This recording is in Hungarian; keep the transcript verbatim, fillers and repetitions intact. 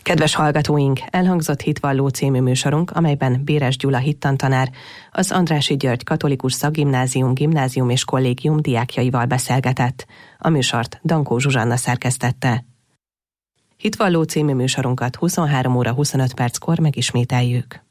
Kedves hallgatóink, elhangzott Hitvalló című műsorunk, amelyben Béres Gyula hittantanár, az Andrássy György Katolikus Szakgimnázium, Gimnázium és Kollégium diákjaival beszélgetett. A műsort Dankó Zsuzsanna szerkesztette. Hitvalló című műsorunkat huszonhárom óra huszonöt perckor megismételjük.